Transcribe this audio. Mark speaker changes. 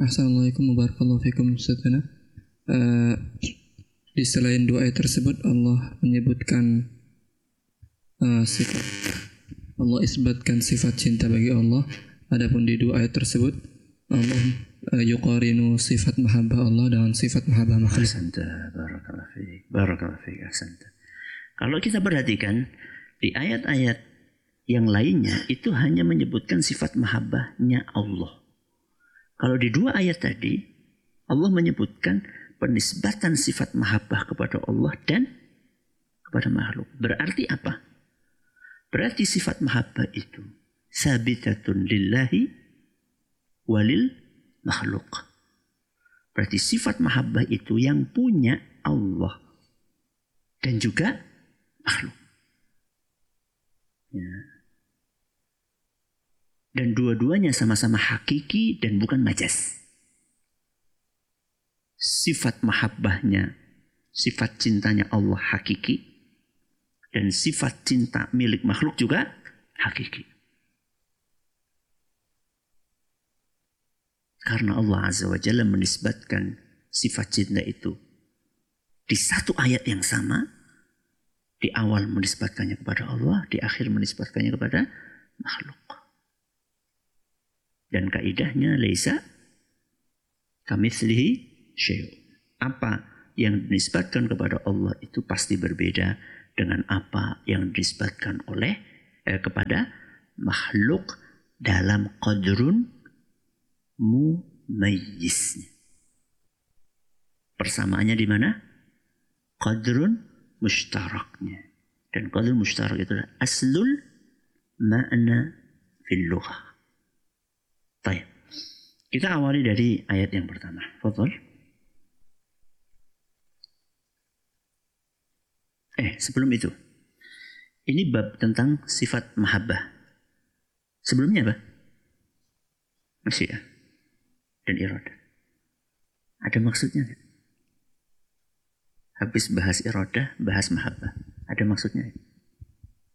Speaker 1: Assalamualaikum warahmatullahi wabarakatuh. Di selain dua ayat tersebut Allah menyebutkan sifat Allah isbatkan sifat cinta bagi Allah. Adapun di dua ayat tersebut Allah yuqarinu sifat mahabbah Allah dengan sifat mahabbah makhluk.
Speaker 2: Barakallahu fiik. Kalau kita perhatikan di ayat-ayat yang lainnya itu hanya menyebutkan sifat mahabbahnya Allah. Kalau di dua ayat tadi Allah menyebutkan penisbatan sifat mahabbah kepada Allah dan kepada makhluk. Berarti apa? Berarti sifat mahabbah itu sabitatun lillahi walil makhluk. Berarti sifat mahabbah itu yang punya Allah dan juga makhluk. Ya. Dan dua-duanya sama-sama hakiki dan bukan majas. Sifat mahabbahnya, sifat cintanya Allah hakiki. Dan sifat cinta milik makhluk juga hakiki. Karena Allah Azza wa Jalla menisbatkan sifat cinta itu di satu ayat yang sama. Di awal menisbatkannya kepada Allah, di akhir menisbatkannya kepada makhluk. Dan kaidahnya laisa kamitslihi syai'. Apa yang dinisbatkan kepada Allah itu pasti berbeda dengan apa yang dinisbatkan oleh kepada makhluk dalam qadrun mumayyiz. Persamaannya di mana? Qadrun mushtaraknya. Dan qadrun mushtarak itu adalah aslul ma'na fil lughah. Baik. Kita awali dari ayat yang pertama. Fadhal. Sebelum itu. Ini bab tentang sifat mahabbah. Sebelumnya apa? Masyiah dan iradah. Ada maksudnya enggak? Habis bahas iradah, bahas mahabbah. Ada maksudnya?